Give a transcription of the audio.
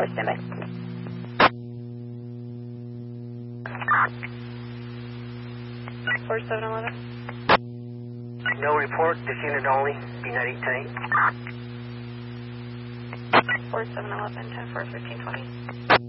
4, standby. No report, this unit only, B98 10-8. 4711, 10-4, 1320.